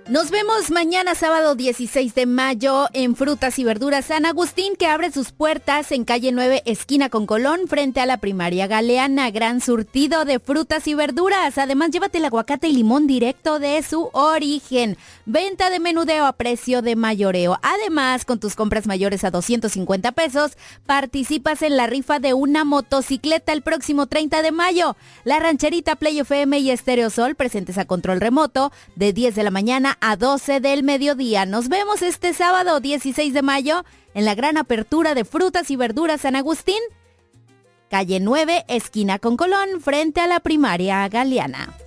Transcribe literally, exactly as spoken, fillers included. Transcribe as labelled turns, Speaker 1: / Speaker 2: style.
Speaker 1: Nos vemos mañana sábado dieciséis de mayo en Frutas y Verduras San Agustín, que abre sus puertas en calle nueve, esquina con Colón, frente a la primaria Galeana. Gran surtido de frutas y verduras. Además, llévate el aguacate y limón directo de su origen. Venta de menudeo a precio de mayoreo. Además, con tus compras mayores a doscientos cincuenta pesos, participas en la rifa de una motocicleta el próximo treinta de mayo. La Rancherita, Play F M y Estéreo Sol presentes a control remoto de diez de la mañana a doce del mediodía. Nos vemos este sábado dieciséis de mayo en la gran apertura de Frutas y Verduras San Agustín, calle nueve, esquina con Colón, frente a la primaria Galeana.